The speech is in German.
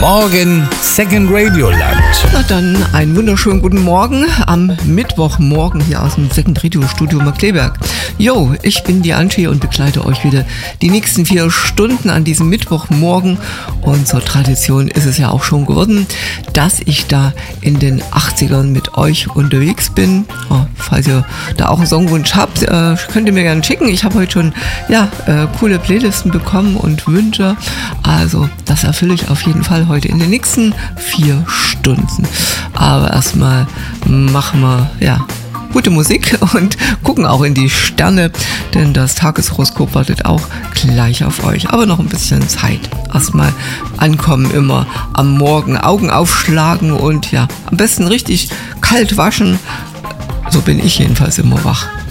Morgen Second Radio Land. Na dann, einen wunderschönen guten Morgen am Mittwochmorgen hier aus dem Second Radio Studio Markkleeberg. Jo, ich bin die Antje und begleite euch wieder die nächsten 4 Stunden an diesem Mittwochmorgen. Und zur Tradition ist es ja auch schon geworden, dass ich da in den 80ern mit euch unterwegs bin. Oh, falls ihr da auch einen Songwunsch habt, könnt ihr mir gerne schicken. Ich habe heute schon coole Playlisten bekommen und Wünsche. Also das erfülle ich auf jeden Fall heute in den nächsten 4 Stunden. Aber erstmal machen wir gute Musik und gucken auch in die Sterne, denn das Tageshoroskop wartet auch gleich auf euch. Aber noch ein bisschen Zeit. Erstmal ankommen, immer am Morgen, Augen aufschlagen und am besten richtig kalt waschen. So bin ich jedenfalls immer wach.